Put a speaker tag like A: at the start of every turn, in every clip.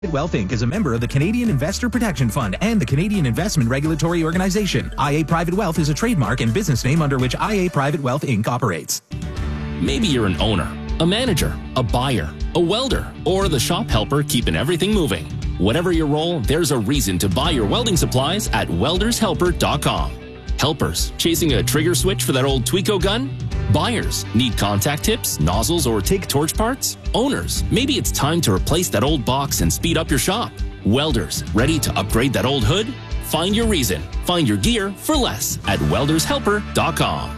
A: Wealth Inc. is a member of the Canadian Investor Protection Fund and the Canadian Investment Regulatory Organization. IA Private Wealth is a trademark and business name under which IA Private Wealth Inc. operates.
B: Maybe you're an owner, a manager, a buyer, a welder, or the shop helper keeping everything moving. Whatever your role, there's a reason to buy your welding supplies at weldershelper.com. Helpers, chasing a trigger switch for that old Tweco gun? Buyers, need contact tips, nozzles, or take torch parts? Owners, maybe it's time to replace that old box and speed up your shop. Welders, ready to upgrade that old hood? Find your reason. Find your gear for less at weldershelper.com.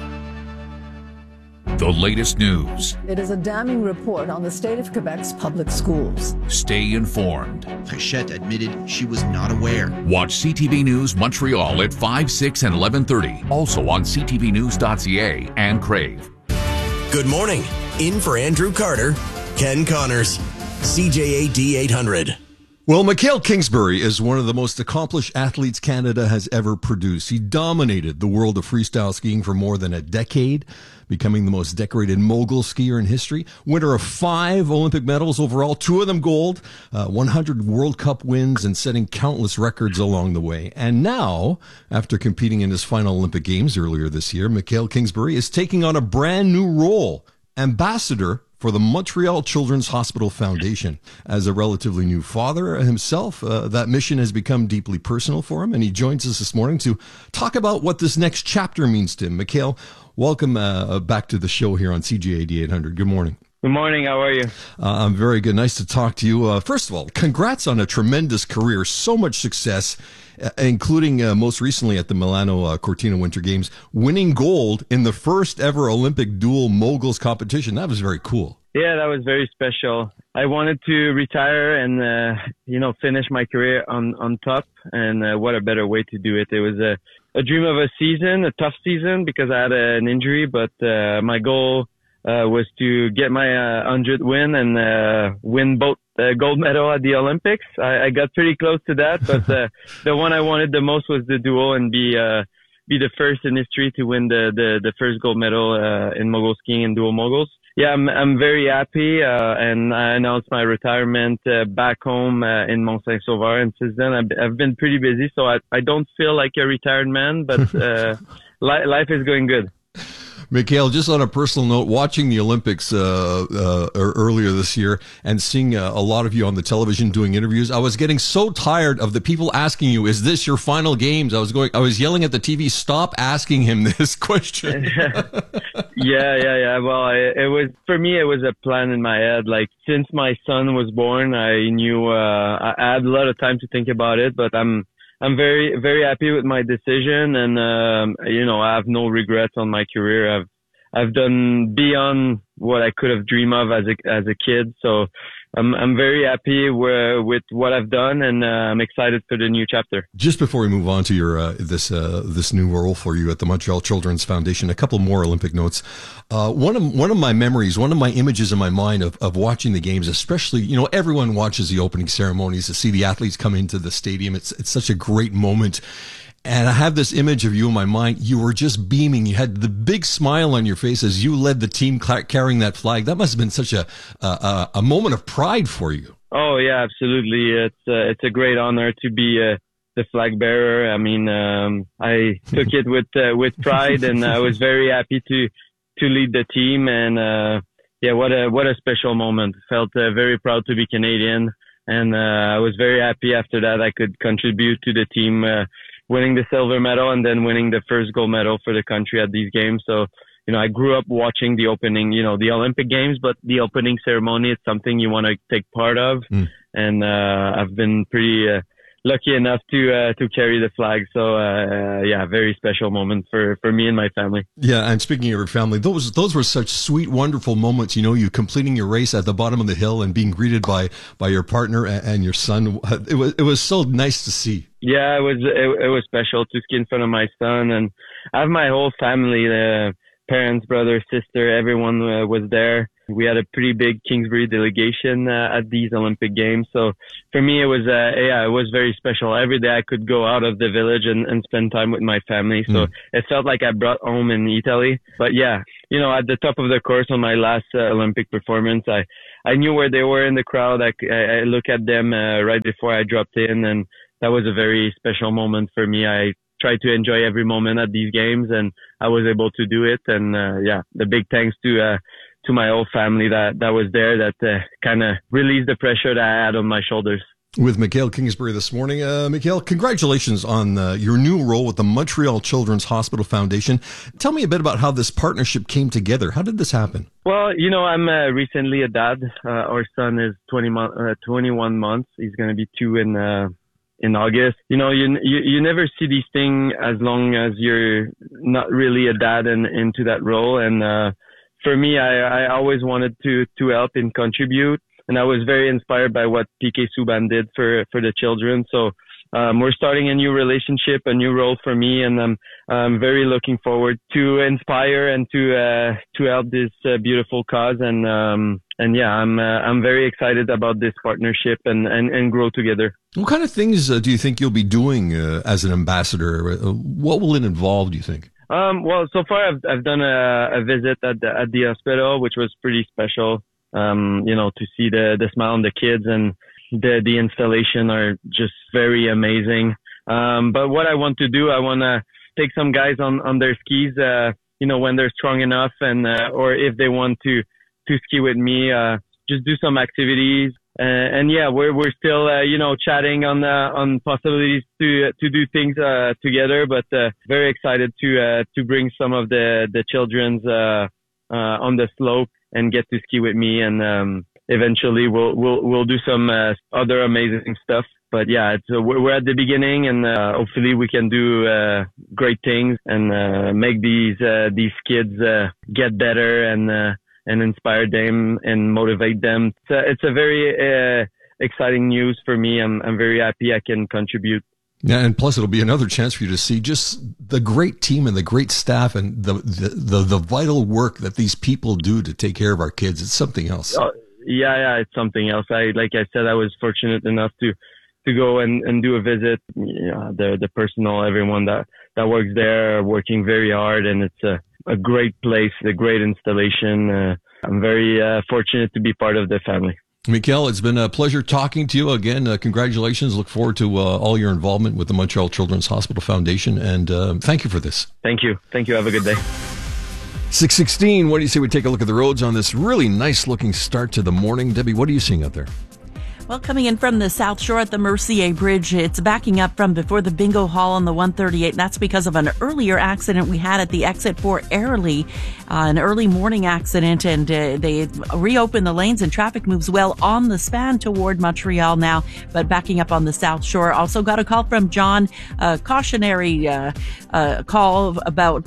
C: The latest news.
D: It is a damning report on the state of Quebec's public schools.
C: Stay informed.
E: Fréchette admitted she was not aware.
C: Watch CTV News Montreal at 5, 6, and 11:30. Also on ctvnews.ca and Crave.
F: Good morning. In for Andrew Carter, Ken Connors, CJAD 800.
G: Well, Mikhail Kingsbury is one of the most accomplished athletes Canada has ever produced. He dominated the world of freestyle skiing for more than a decade, becoming the most decorated mogul skier in history, winner of 5 Olympic medals overall, 2 of them gold, 100 World Cup wins, and setting countless records along the way. And now, after competing in his final Olympic Games earlier this year, Mikhail Kingsbury is taking on a brand new role, ambassador for the Montreal Children's Hospital Foundation. As a relatively new father himself, that mission has become deeply personal for him, and he joins us this morning to talk about what this next chapter means to him. Mikhail, welcome back to the show here on CJAD 800. Good morning.
H: Good morning. How are you?
G: I'm very good. Nice to talk to you. First of all, congrats on a tremendous career. So much success, including most recently at the Milano Cortina Winter Games, winning gold in the first ever Olympic dual moguls competition. That was very cool.
H: Yeah, that was very special. I wanted to retire and, finish my career on top. And what a better way to do it. It was a dream of a season, a tough season because I had an injury, but my goal was to get my 100th win and win both gold medal at the Olympics. I got pretty close to that, but the one I wanted the most was the dual and be the first in history to win the first gold medal in mogul skiing and dual moguls. Yeah, I'm very happy, and I announced my retirement back home in Mont-Saint-Sauveur, and since then I've been pretty busy, so I don't feel like a retired man, but life is going good.
G: Mikhail, just on a personal note, watching the Olympics earlier this year and seeing a lot of you on the television doing interviews, I was getting so tired of the people asking you, "Is this your final games?" I was yelling at the TV, "Stop asking him this question."
H: Yeah. Well, it was for me. It was a plan in my head. Like since my son was born, I knew I had a lot of time to think about it, but I'm very, very happy with my decision, and I have no regrets on my career. I've done beyond what I could have dreamed of as a kid. So I'm very happy with what I've done, and I'm excited for the new chapter.
G: Just before we move on to your this new role for you at the Montreal Children's Foundation, a couple more Olympic notes. One of my memories, one of my images in my mind of watching the games, especially, everyone watches the opening ceremonies to see the athletes come into the stadium. It's such a great moment. And I have this image of you in my mind. You were just beaming. You had the big smile on your face as you led the team carrying that flag. That must have been such a moment of pride for you.
H: Oh yeah, absolutely. It's a great honor to be the flag bearer. I mean, I took it with pride, and I was very happy to lead the team. And what a special moment. Felt very proud to be Canadian, and I was very happy after that I could contribute to the team. Winning the silver medal and then winning the first gold medal for the country at these games. So, I grew up watching the opening, the Olympic Games, but the opening ceremony is something you want to take part of. And I've been pretty lucky enough to carry the flag. So, very special moment for me and my family.
G: Yeah, and speaking of your family, those were such sweet, wonderful moments. You completing your race at the bottom of the hill and being greeted by your partner and your son. It was so nice to see.
H: Yeah, it was special to ski in front of my son, and I have my whole family, parents, brother, sister, everyone was there. We had a pretty big Kingsbury delegation at these Olympic Games. So for me, it was very special. Every day I could go out of the village and spend time with my family. So it felt like I brought home in Italy. But yeah, at the top of the course on my last Olympic performance, I knew where they were in the crowd. I looked at them right before I dropped in, and that was a very special moment for me. I try to enjoy every moment at these games, and I was able to do it. And the big thanks to my whole family that was there, that kind of released the pressure that I had on my shoulders.
G: With Mikael Kingsbury this morning. Mikael, congratulations on your new role with the Montreal Children's Hospital Foundation. Tell me a bit about how this partnership came together. How did this happen?
H: Well, I'm recently a dad. Our son is 21 months. He's going to be 2 in August. You never see these things as long as you're not really a dad and into that role. And for me, I always wanted to help and contribute. And I was very inspired by what PK Subban did for the children. So we're starting a new relationship, a new role for me, and I'm very looking forward to inspire and to help this beautiful cause. And yeah, I'm very excited about this partnership and grow together.
G: What kind of things do you think you'll be doing as an ambassador? What will it involve, do you think?
H: Well, so far I've done a visit at the hospital, which was pretty special. To see the smile on the kids, and the installation are just very amazing. But what I want to do, I want to take some guys on their skis, when they're strong enough, and or if they want to ski with me, just do some activities. And yeah, we're still chatting on possibilities to do things together, but very excited to bring some of the children's on the slope and get to ski with me, and eventually we'll do some other amazing stuff. But yeah, we're at the beginning, and hopefully we can do great things and make these kids get better and inspire them and motivate them. It's a very exciting news for me. I'm very happy I can contribute.
G: Yeah, and plus it'll be another chance for you to see just the great team and the great staff and the vital work that these people do to take care of our kids. It's something else.
H: Yeah, it's something else. Like I said, I was fortunate enough to go and do a visit. The personnel, everyone that works there are working very hard, and it's a great place, a great installation. I'm very fortunate to be part of the family.
G: Mikael, it's been a pleasure talking to you again. Congratulations. Look forward to all your involvement with the Montreal Children's Hospital Foundation. And thank you for this.
H: Thank you. Have a good day.
G: 6:16. What do you say we take a look at the roads on this really nice looking start to the morning? Debbie, what are you seeing out there?
I: Well, coming in from the South Shore at the Mercier Bridge, it's backing up from before the Bingo Hall on the 138. That's because of an earlier accident we had at the exit for Airlie, an early morning accident, and they reopened the lanes and traffic moves well on the span toward Montreal now, but backing up on the South Shore. Also got a call from John, a cautionary call about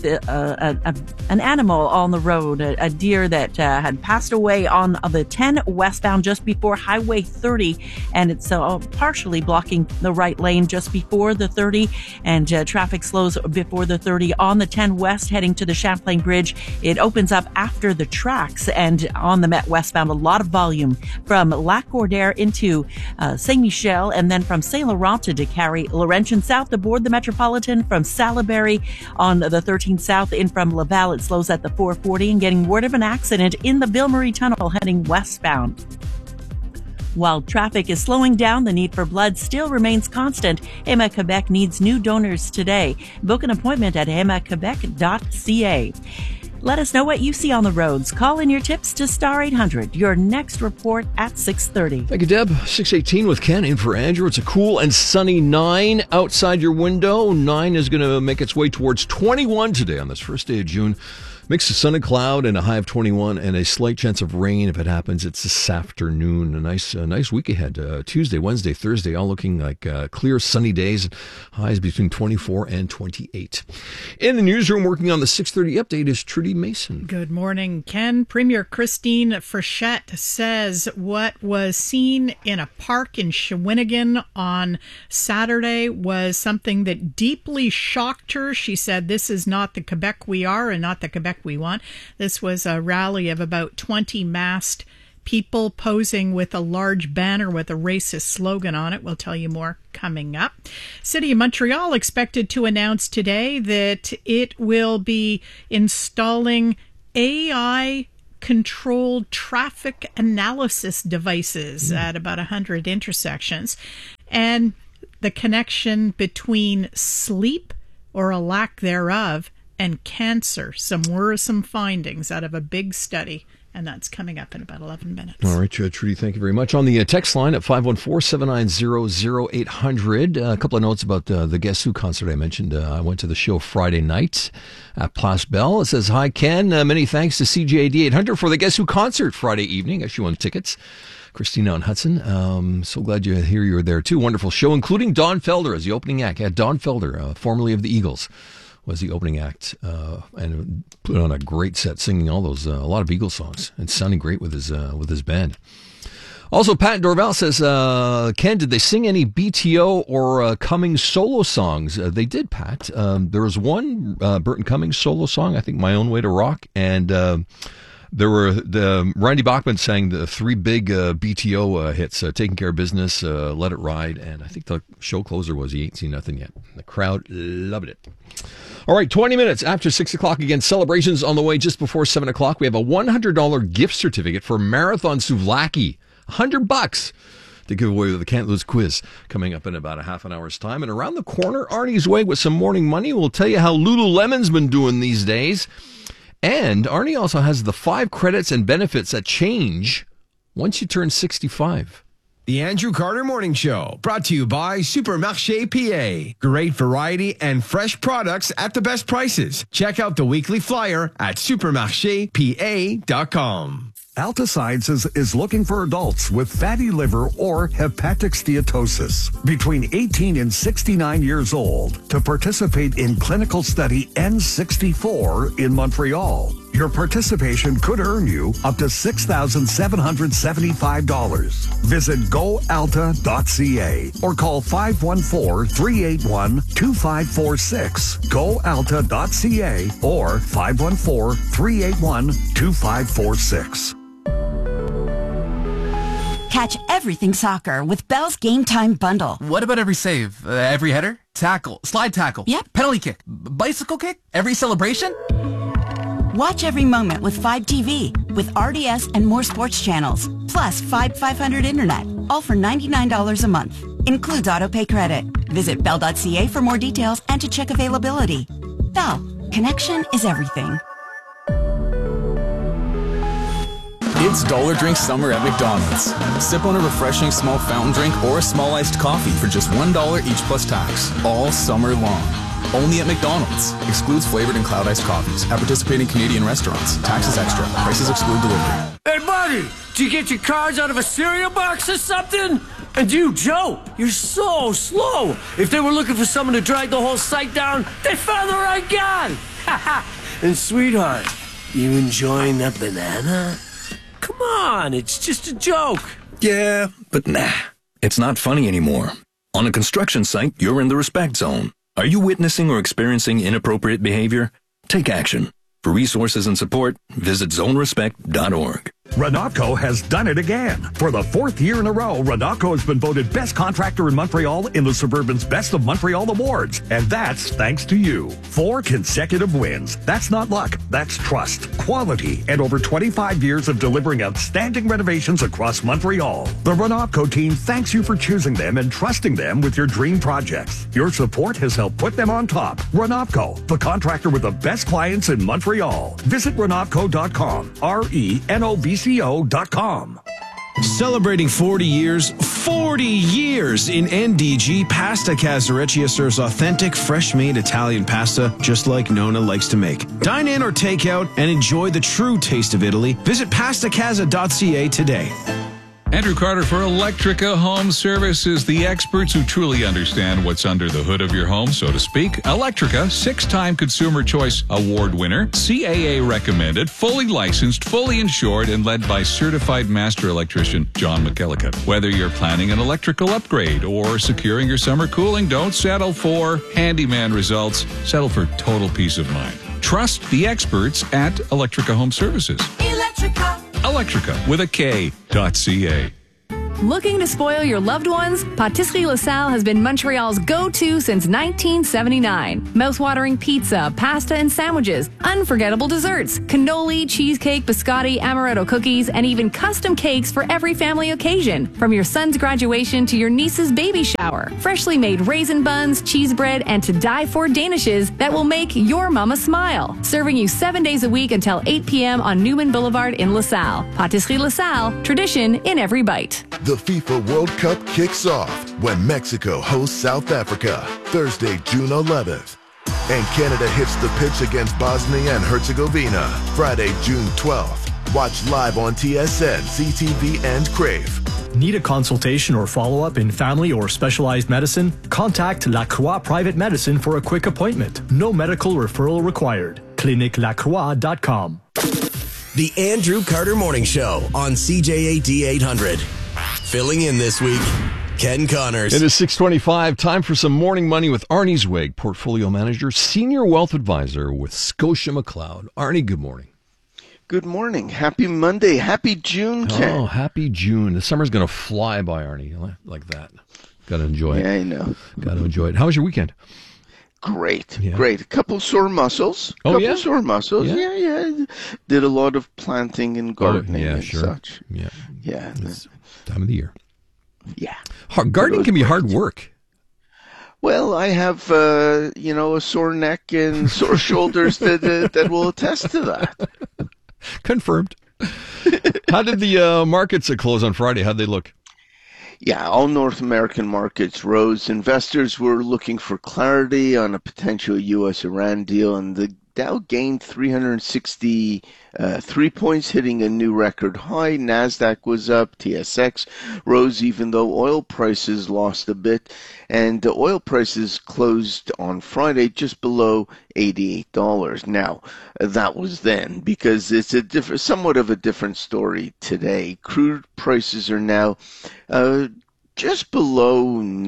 I: an animal on the road, a deer that had passed away on the 10 westbound just before Highway 30. And it's partially blocking the right lane just before the 30, and traffic slows before the 30 on the 10 west heading to the Champlain Bridge. It opens up after the tracks, and on the Met westbound, a lot of volume from Lac Cordaire into Saint Michel, and then from Saint Laurent to Décarie. Laurentian south aboard the Metropolitan from Salaberry on the 13 south in from Laval. It slows at the 440, and getting word of an accident in the Ville Marie Tunnel heading westbound. While traffic is slowing down, the need for blood still remains constant. Héma Québec needs new donors today. Book an appointment at hemaquebec.ca. Let us know what you see on the roads. Call in your tips to Star 800. Your next report at 6:30.
G: Thank you, Deb. 6:18 with Ken in for Andrew. It's a cool and sunny 9 outside your window. 9 is going to make its way towards 21 today on this first day of June. Mix of sun and cloud and a high of 21 and a slight chance of rain if it happens. It's this afternoon. A nice week ahead. Tuesday, Wednesday, Thursday, all looking like clear, sunny days. Highs between 24 and 28. In the newsroom, working on the 6:30 update is Trudy Mason.
J: Good morning, Ken. Premier Christine Frechette says what was seen in a park in Shawinigan on Saturday was something that deeply shocked her. She said, "This is not the Quebec we are and not the Quebec we want." This was a rally of about 20 masked people posing with a large banner with a racist slogan on it. We'll tell you more coming up. City of Montreal expected to announce today that it will be installing AI controlled traffic analysis devices at about 100 intersections. And the connection between sleep, or a lack thereof, and cancer. Some worrisome findings out of a big study. And that's coming up in about 11 minutes.
G: All right, Trudy, thank you very much. On the text line at 514-790-0800, a couple of notes about the Guess Who concert I mentioned. I went to the show Friday night at Place Belle. It says, hi, Ken. Many thanks to CJAD 800 for the Guess Who concert Friday evening. Actually won tickets. Christina on Hudson. So glad you were there, too. Wonderful show, including Don Felder as the opening act. Yeah, Don Felder, formerly of the Eagles, was the opening act, and put on a great set, singing all those, a lot of Eagles songs, and sounding great with his band. Also, Pat Dorval says, Ken, did they sing any BTO or Cummings solo songs? They did, Pat. There was one Burton Cummings solo song, I think My Own Way to Rock, and there were Randy Bachman sang the three big BTO hits, Taking Care of Business, Let It Ride, and I think the show closer was He Ain't Seen Nothing Yet. The crowd loved it. All right, 20 minutes after 6 o'clock. Again, celebrations on the way just before 7 o'clock. We have a $100 gift certificate for Marathon Souvlaki. $100 to give away with the Can't Lose quiz coming up in about a half an hour's time. And around the corner, Arnie's Way with some morning money. We'll tell you how Lululemon's been doing these days. And Arnie also has the 5 credits and benefits that change once you turn 65.
K: The Andrew Carter Morning Show, brought to you by Supermarché PA. Great variety and fresh products at the best prices. Check out the weekly flyer at supermarchepa.com.
L: Alta Sciences is looking for adults with fatty liver or hepatic steatosis between 18 and 69 years old to participate in clinical study N64 in Montreal. Your participation could earn you up to $6,775. Visit goalta.ca or call 514-381-2546. goalta.ca or 514-381-2546.
M: Catch everything soccer with Bell's Game Time Bundle.
N: What about every save? Every header? Tackle? Slide tackle?
M: Yep.
N: Penalty kick? Bicycle kick? Every celebration?
M: Watch every moment with 5TV, with RDS and more sports channels, plus 500 internet, all for $99 a month. Includes autopay credit. Visit bell.ca for more details and to check availability. Bell, connection is everything.
O: It's Dollar Drink Summer at McDonald's. Sip on a refreshing small fountain drink or a small iced coffee for just $1 each plus tax, all summer long. Only at McDonald's. Excludes flavored and cloud iced coffees at participating Canadian restaurants. Taxes extra. Prices exclude delivery.
P: Hey, buddy, did you get your cards out of a cereal box or something? And you, Joe, you're so slow. If they were looking for someone to drag the whole site down, they found the right guy. And sweetheart, you enjoying that banana? Come on, it's just a joke.
O: Yeah, but nah. It's not funny anymore. On a construction site, you're in the respect zone. Are you witnessing or experiencing inappropriate behavior? Take action. For resources and support, visit zonerespect.org.
L: Renatco has done it again. For the 4th year in a row, Renatco has been voted best contractor in Montreal in the Suburban's Best of Montreal Awards. And that's thanks to you. 4 consecutive wins. That's not luck. That's trust, quality, and over 25 years of delivering outstanding renovations across Montreal. The Renatco team thanks you for choosing them and trusting them with your dream projects. Your support has helped put them on top. Renatco, the contractor with the best clients in Montreal. Visit renatco.com. RENOBCO.com.
Q: Celebrating 40 years in NDG, Pasta Casareccia serves authentic, fresh-made Italian pasta just like Nona likes to make. Dine in or take out and enjoy the true taste of Italy. Visit pastacasa.ca today.
R: Andrew Carter for Electrica Home Services, the experts who truly understand what's under the hood of your home, so to speak. Electrica, 6-time Consumer Choice Award winner, CAA recommended, fully licensed, fully insured, and led by certified master electrician John McKellicut. Whether you're planning an electrical upgrade or securing your summer cooling, don't settle for handyman results. Settle for total peace of mind. Trust the experts at Electrica Home Services.
M: Electrica.
R: Electrica with a K.ca.
S: Looking to spoil your loved ones? Patisserie LaSalle has been Montreal's go-to since 1979. Mouth-watering pizza, pasta, and sandwiches, unforgettable desserts, cannoli, cheesecake, biscotti, amaretto cookies, and even custom cakes for every family occasion. From your son's graduation to your niece's baby shower. Freshly made raisin buns, cheese bread, and to die for Danishes that will make your mama smile. Serving you 7 days a week until 8 p.m. on Newman Boulevard in LaSalle. Patisserie LaSalle, tradition in every bite.
T: The FIFA World Cup kicks off when Mexico hosts South Africa, Thursday, June 11th. And Canada hits the pitch against Bosnia and Herzegovina, Friday, June 12th. Watch live on TSN, CTV, and Crave.
U: Need a consultation or follow-up in family or specialized medicine? Contact La Croix Private Medicine for a quick appointment. No medical referral required. ClinicLacroix.com.
F: The Andrew Carter Morning Show on CJAD 800. Filling in this week, Ken Connors.
G: It is 6:25. Time for some morning money with Arnie Zweig, portfolio manager, senior wealth advisor with Scotia McLeod. Arnie, good morning.
V: Good morning. Happy Monday. Happy June, Ken.
G: Oh, happy June. The summer's going to fly by, Arnie, like that. Got to enjoy it.
V: Yeah, I know.
G: Got to enjoy it. How was your weekend?
V: Great, great. A couple sore muscles. Sore muscles. Yeah. Did a lot of planting and gardening and such.
G: Yeah.
V: It's
G: time of the year.
V: Yeah.
G: Gardening can be hard work.
V: Well, I have, a sore neck and sore shoulders that will attest to that.
G: Confirmed. How did the markets close on Friday? How'd they look?
V: Yeah, all North American markets rose. Investors were looking for clarity on a potential U.S.-Iran deal, and the Dow gained 363 points, hitting a new record high. NASDAQ was up. TSX rose even though oil prices lost a bit. And the oil prices closed on Friday just below $88. Now, that was then, because it's somewhat of a different story today. Crude prices are now just below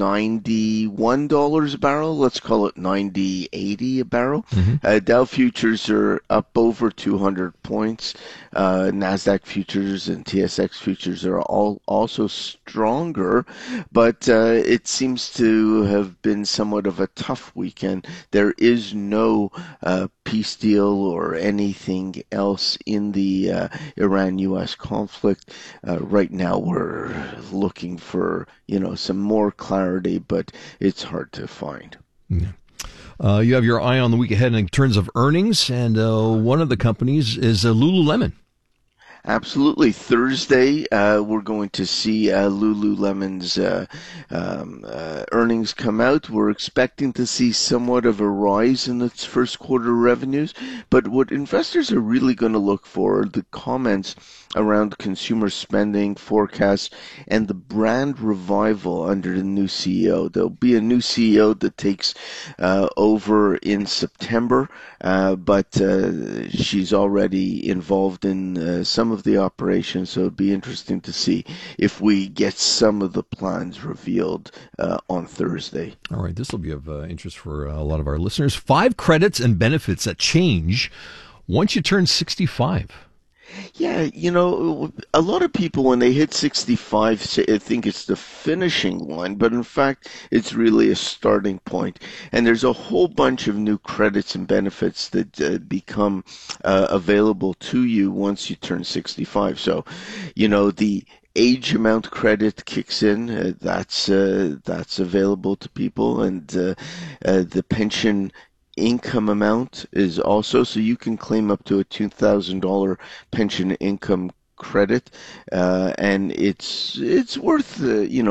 V: $91 a barrel. Let's call it $90.80 a barrel. Dow futures are up over 200 points. NASDAQ futures and TSX futures are all also stronger, but it seems to have been somewhat of a tough weekend. There is no peace deal or anything else in the Iran-U.S. conflict. Right now we're looking for some more clarity, but it's hard to find.
G: Yeah. You have your eye on the week ahead in terms of earnings, and one of the companies is Lululemon.
V: Absolutely. Thursday, we're going to see Lululemon's earnings come out. We're expecting to see somewhat of a rise in its first quarter revenues, but what investors are really going to look for are the comments around consumer spending forecasts and the brand revival under the new CEO. There'll be a new CEO that takes over in September, but she's already involved in some of the operations, so it'd be interesting to see if we get some of the plans revealed on Thursday.
G: All right, this will be of interest for a lot of our listeners. 5 credits and benefits that change once you turn 65.
V: Yeah, a lot of people when they hit 65 think it's the finishing line, but in fact, it's really a starting point. And there's a whole bunch of new credits and benefits that become available to you once you turn 65. So, the age amount credit kicks in. That's available to people, and the pension income amount is also, so you can claim up to a $2,000 pension income credit, and it's worth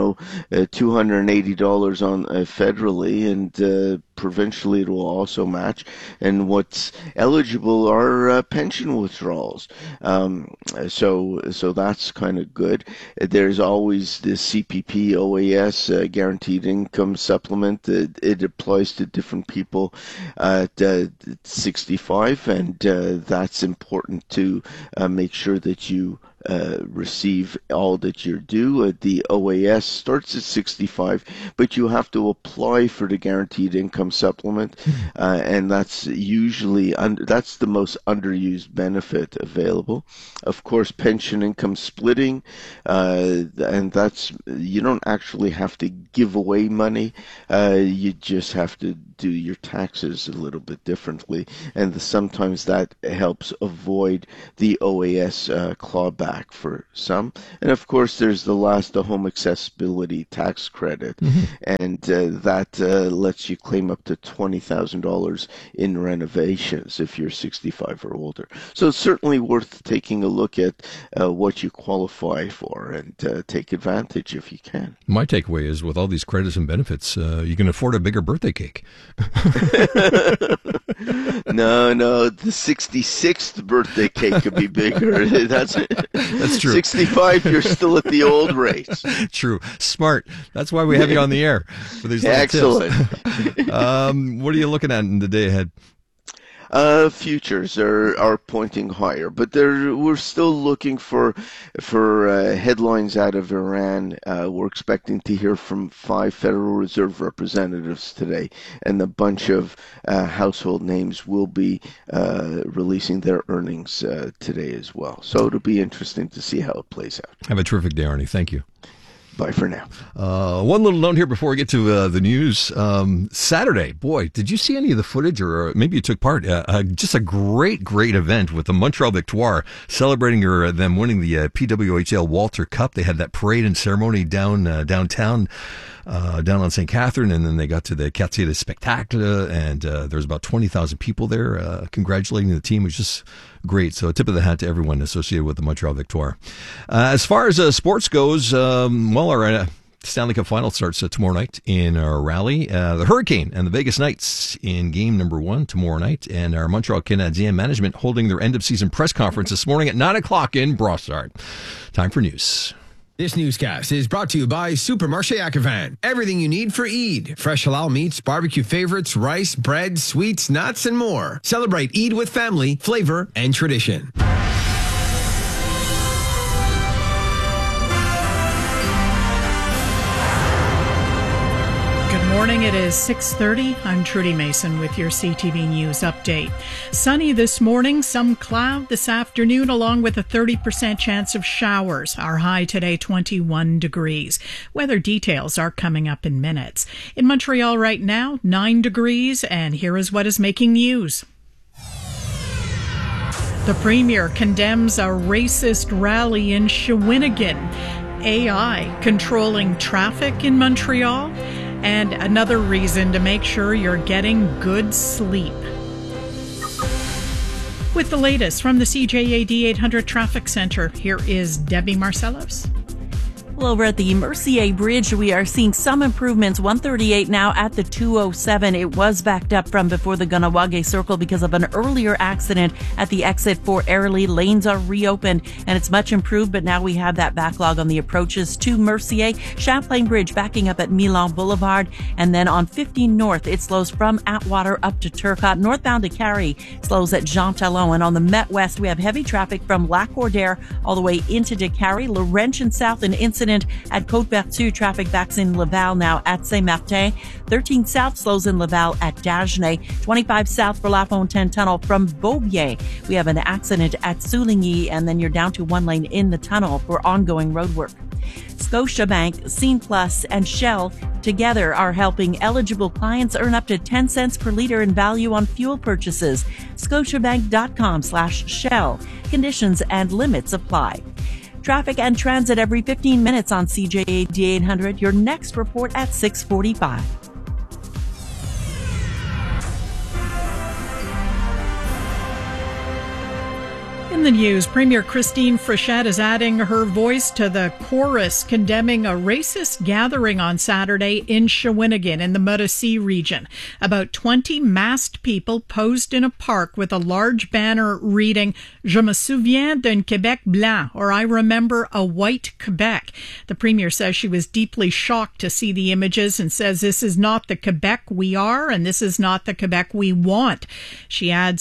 V: $280 on federally, and provincially it will also match. And what's eligible are pension withdrawals. So that's kind of good. There's always the CPP OAS guaranteed income supplement. It applies to different people at 65, and that's important to make sure that you receive all that you're due. The OAS starts at 65, but you have to apply for the guaranteed income supplement, and that's usually that's the most underused benefit available. Of course, pension income splitting, and that's, you don't actually have to give away money. You just have to do your taxes a little bit differently, and sometimes that helps avoid the OAS clawback for some. And of course, there's the home accessibility tax credit, and that lets you claim up to $20,000 in renovations if you're 65 or older. So it's certainly worth taking a look at what you qualify for and take advantage if you can.
G: My takeaway is, with all these credits and benefits, you can afford a bigger birthday cake.
V: No, the 66th birthday cake could be bigger. That's
G: true.
V: 65, you're still at the old rate.
G: True. Smart. That's why we have you on the air for these little
V: Excellent.
G: tips. What are you looking at in the day ahead?
V: Futures are pointing higher, but we're still looking for headlines out of Iran. We're expecting to hear from 5 Federal Reserve representatives today, and a bunch of household names will be releasing their earnings today as well. So it'll be interesting to see how it plays out.
G: Have a terrific day, Arnie. Thank you.
V: Bye for now.
G: One little note here before we get to the news. Saturday, boy, did you see any of the footage, or maybe you took part? Just a great event with the Montreal Victoire celebrating them winning the PWHL Walter Cup. They had that parade and ceremony downtown. Down on St. Catherine, and then they got to the Quartier de Spectacle, and there was about 20,000 people there congratulating the team. It was just great. So a tip of the hat to everyone associated with the Montreal Victoire. As far as sports goes, our Stanley Cup final starts tomorrow night in our Raleigh. The Hurricane and the Vegas Knights in game number 1 tomorrow night, and our Montreal Canadiens management holding their end-of-season press conference this morning at 9 o'clock in Brossard. Time for news.
K: This newscast is brought to you by Supermarché Akavan. Everything you need for Eid. Fresh halal meats, barbecue favorites, rice, bread, sweets, nuts, and more. Celebrate Eid with family, flavor, and tradition.
J: Good morning. It is 6:30. I'm Trudy Mason with your CTV News update. Sunny this morning, some cloud this afternoon, along with a 30% chance of showers. Our high today, 21 degrees. Weather details are coming up in minutes. In Montreal right now, 9 degrees, and here is what is making news. The Premier condemns a racist rally in Shawinigan. AI controlling traffic in Montreal, and another reason to make sure you're getting good sleep. With the latest from the CJAD 800 Traffic Center, here is Debbie Marcellos.
I: Well, over at the Mercier Bridge, we are seeing some improvements. 138 now at the 207. It was backed up from before the Ganawage Circle because of an earlier accident at the exit for Airlie. Lanes are reopened and it's much improved, but now we have that backlog on the approaches to Mercier. Champlain Bridge backing up at Milan Boulevard, and then on 15 North, it slows from Atwater up to Turcotte. Northbound to Carrie slows at Jean Talon, and on the Met West, we have heavy traffic from Lac-Cordaire all the way into DeCarry. Laurentian South, an incident at Côte-Vertu. Traffic backs in Laval now at Saint-Martin. 13 South slows in Laval at Dagenais. 25 South for La Fontaine Tunnel from Beaubien. We have an accident at Souligny, and then you're down to 1 lane in the tunnel for ongoing road work. Scotiabank, Scene Plus, and Shell together are helping eligible clients earn up to 10 cents per liter in value on fuel purchases. Scotiabank.com/Shell. Conditions and limits apply. Traffic and transit every 15 minutes on CJAD 800. Your next report at 6:45.
J: In the news, Premier Christine Frechette is adding her voice to the chorus condemning a racist gathering on Saturday in Shawinigan in the Murissi region. About 20 masked people posed in a park with a large banner reading, "Je me souviens d'un Québec blanc," or "I remember a white Quebec." The Premier says she was deeply shocked to see the images and says this is not the Quebec we are and this is not the Quebec we want. She adds that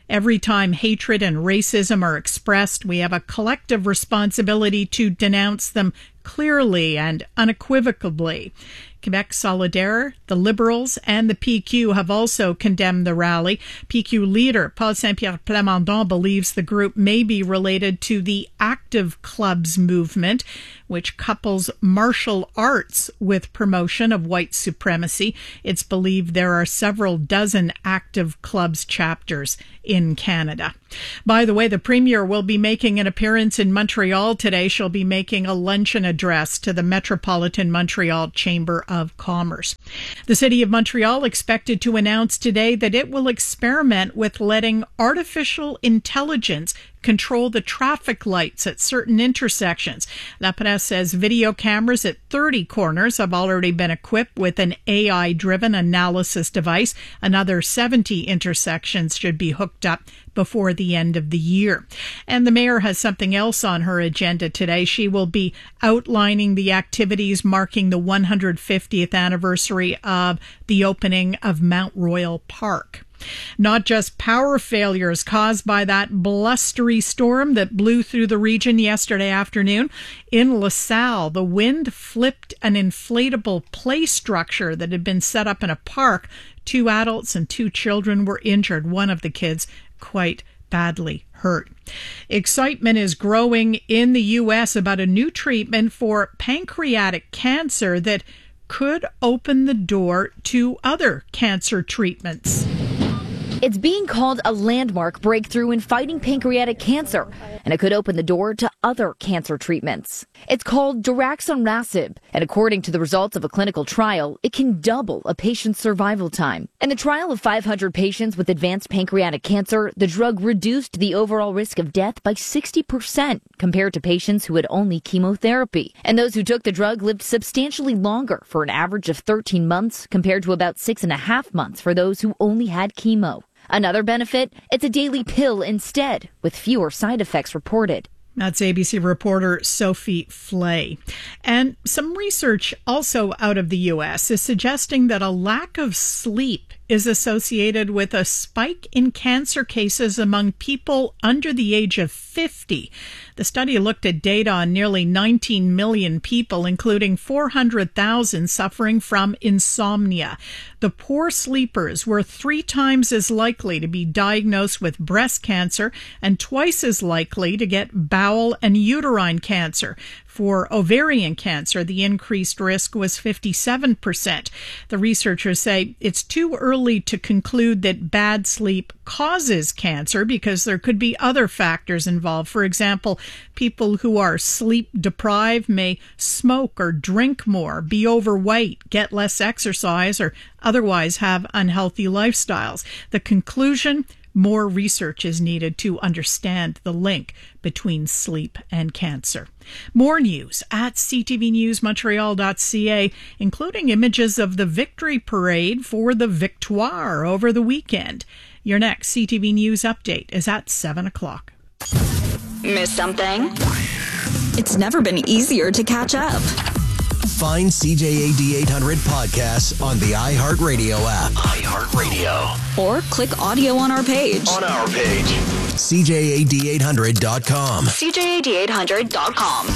J: Every time hatred and racism are expressed, we have a collective responsibility to denounce them clearly and unequivocally. Quebec Solidaire, the Liberals, and the PQ have also condemned the rally. PQ leader Paul Saint-Pierre Plamondon believes the group may be related to the Active Clubs movement, which couples martial arts with promotion of white supremacy. It's believed there are several dozen Active Clubs chapters in Canada. By the way, the Premier will be making an appearance in Montreal today. She'll be making a luncheon address to the Metropolitan Montreal Chamber of Commerce. The City of Montreal expected to announce today that it will experiment with letting artificial intelligence control the traffic lights at certain intersections. La Presse says video cameras at 30 corners have already been equipped with an AI-driven analysis device. Another 70 intersections should be hooked up before the end of the year. And the mayor has something else on her agenda today. She will be outlining the activities marking the 150th anniversary of the opening of Mount Royal Park. Not just power failures caused by that blustery storm that blew through the region yesterday afternoon. In LaSalle, the wind flipped an inflatable play structure that had been set up in a park. 2 adults and 2 children were injured. One of the kids quite badly hurt. Excitement is growing in the U.S. about a new treatment for pancreatic cancer that could open the door to other cancer treatments.
A: It's being called a landmark breakthrough in fighting pancreatic cancer, and it could open the door to other cancer treatments. It's called daraxonrasib, and according to the results of a clinical trial, it can double a patient's survival time. In the trial of 500 patients with advanced pancreatic cancer, the drug reduced the overall risk of death by 60% compared to patients who had only chemotherapy. And those who took the drug lived substantially longer, for an average of 13 months compared to about 6.5 months for those who only had chemo. Another benefit, it's a daily pill instead, with fewer side effects reported.
J: That's ABC reporter Sophie Flay. And some research also out of the U.S. is suggesting that a lack of sleep is associated with a spike in cancer cases among people under the age of 50. The study looked at data on nearly 19 million people, including 400,000 suffering from insomnia. The poor sleepers were 3 times as likely to be diagnosed with breast cancer and twice as likely to get bowel and uterine cancer. For ovarian cancer, the increased risk was 57%. The researchers say it's too early to conclude that bad sleep causes cancer because there could be other factors involved. For example, people who are sleep deprived may smoke or drink more, be overweight, get less exercise, or otherwise have unhealthy lifestyles. The conclusion: more research is needed to understand the link between sleep and cancer. More news at ctvnewsmontreal.ca, including images of the victory parade for the Victoire over the weekend. Your next CTV News update is at 7 o'clock.
B: Miss something? It's never been easier to catch up.
F: Find CJAD 800 podcasts on the iHeartRadio app. iHeartRadio.
B: Or click audio on our page.
F: CJAD800.com.
B: CJAD800.com.